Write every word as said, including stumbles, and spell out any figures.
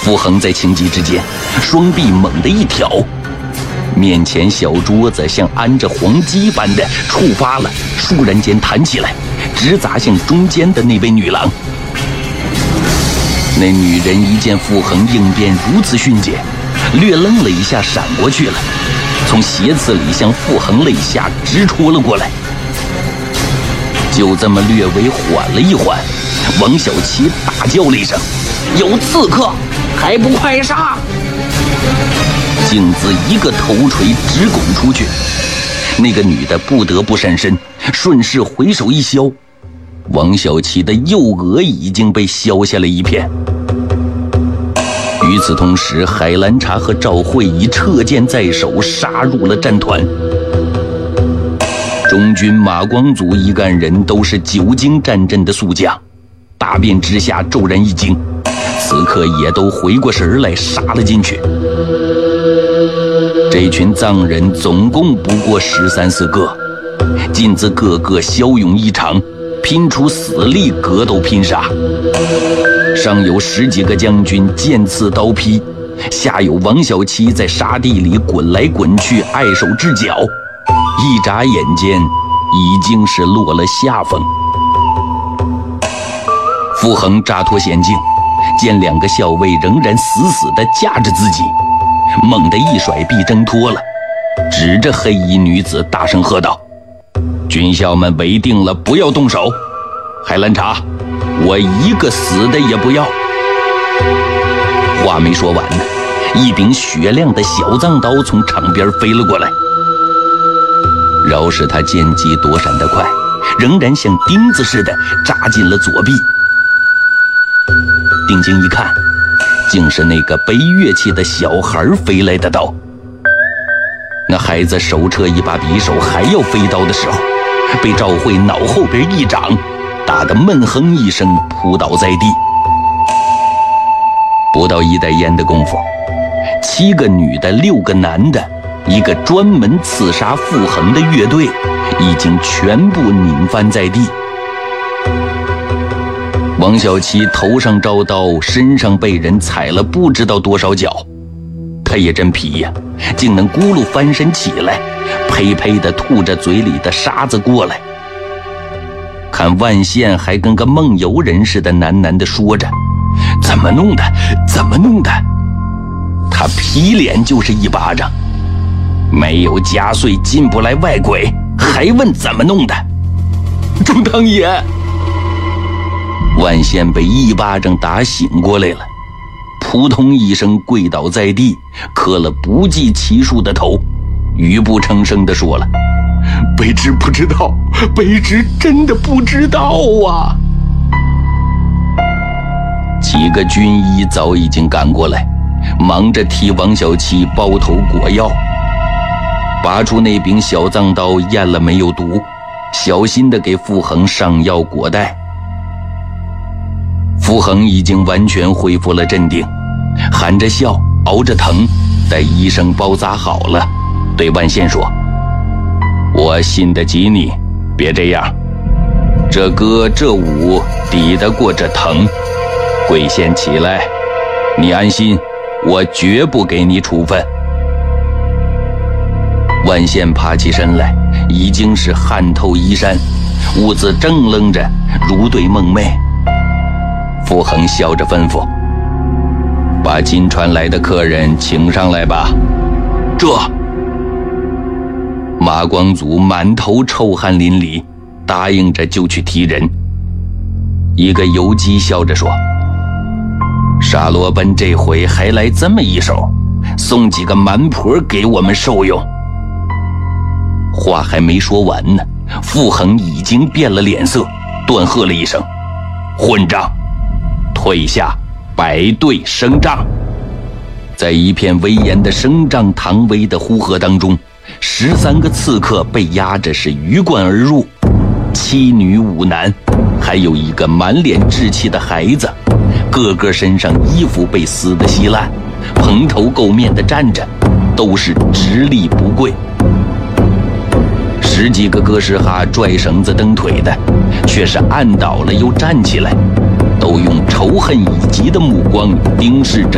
傅恒在情急之间，双臂猛地一挑，面前小桌子像安着黄鸡般的触发了，倏然间弹起来，直砸向中间的那位女郎。那女人一见傅恒应变如此迅捷，略愣了一下，闪过去了，从斜刺里向傅恒肋下直戳了过来。就这么略微缓了一缓，王小七大叫了一声：“有刺客，还不快杀！”镜子一个头锤直拱出去，那个女的不得不闪身，顺势回手一削，王小七的右额已经被削下了一片。与此同时，海兰察和赵慧以撤剑在手，杀入了战团。中军马光祖一干人都是久经战阵的宿将，大变之下骤然一惊，此刻也都回过神来，杀了进去。这群藏人总共不过十三四个，尽自个个骁勇异常，拼出死力，格斗拼杀。上有十几个将军剑刺刀劈，下有王小七在沙地里滚来滚去，碍手制脚，一眨眼间已经是落了下风。傅恒乍脱险境，见两个校尉仍然死死地架着自己，猛地一甩臂挣脱了，指着黑衣女子大声喝道：“军校们围定了，不要动手！海兰察，我一个死的也不要！”话没说完呢，一柄雪亮的小藏刀从场边飞了过来。饶是他见机躲闪得快，仍然像钉子似的扎进了左臂。定睛一看，竟是那个背乐器的小孩飞来的刀。那孩子手掣一把匕首还要飞刀的时候，被赵慧脑后边一掌打得闷哼一声，扑倒在地。不到一袋烟的功夫，七个女的，六个男的，一个专门刺杀傅恒的乐队已经全部拧翻在地。王小七头上招刀，身上被人踩了不知道多少脚，他也真皮呀，竟能咕噜翻身起来，呸呸地吐着嘴里的沙子过来。看万宪还跟个梦游人似的喃喃地说着：“怎么弄的？怎么弄的？”他劈脸就是一巴掌：“没有夹碎进不来外鬼，还问怎么弄的？”中堂爷！万宪被一巴掌打醒过来了，扑通一声跪倒在地，磕了不计其数的头，语不成声地说了：“卑职不知道，卑职真的不知道啊！”几个军医早已经赶过来，忙着替王小七包头裹药，拔出那柄小藏刀，验了没有毒，小心地给傅恒上药裹带。傅恒已经完全恢复了镇定，含着笑，熬着疼，待医生包扎好了，对万宪说：“我信得起你，别这样，这歌这舞抵得过这疼。贵县起来，你安心，我绝不给你处分。”万宪爬起身来，已经是汗透衣衫，兀自怔愣着，如对梦寐。傅恒笑着吩咐：“把金川来的客人请上来吧。”这马光祖满头臭汗淋漓，答应着就去提人。一个游击笑着说：“沙罗奔这回还来这么一手，送几个蛮婆给我们受用。”话还没说完呢，傅恒已经变了脸色，断喝了一声：“混账！退下，摆队升帐！”在一片威严的升帐唐威的呼喝当中，十三个刺客被压着是鱼贯而入，七女五男，还有一个满脸稚气的孩子，个个身上衣服被撕得稀烂，蓬头垢面的站着，都是直立不跪。十几个哥斯哈拽绳子蹬腿的，却是按倒了又站起来，都用仇恨以及的目光凝视着